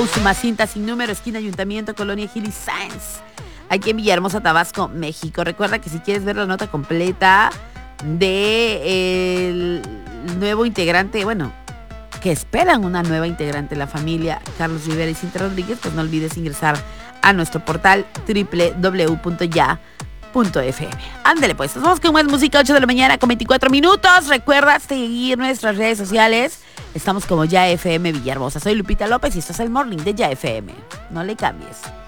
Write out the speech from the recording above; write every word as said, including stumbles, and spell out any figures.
Última cinta sin número, esquina Ayuntamiento, Colonia Gil y Sáenz, aquí en Villahermosa, Tabasco, México. Recuerda que si quieres ver la nota completa de el nuevo integrante, bueno, que esperan una nueva integrante de la familia Carlos Rivera y Cintia Rodríguez, pues no olvides ingresar a nuestro portal doble u doble u doble u punto ya punto f m. Ándale pues, nos vamos con más música, ocho de la mañana con veinticuatro minutos. Recuerda seguir nuestras redes sociales. Estamos como Ya F M Villahermosa. Soy Lupita López y esto es el Morning de Ya F M. No le cambies.